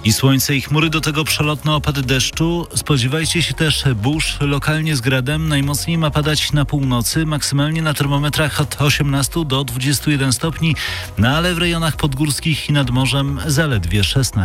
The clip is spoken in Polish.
I słońce i chmury, do tego przelotny opad deszczu. Spodziewajcie się też burz, lokalnie z gradem. Najmocniej ma padać na północy, maksymalnie na termometrach od 18 do 21 stopni, no ale w rejonach podgórskich i nad morzem zaledwie 16.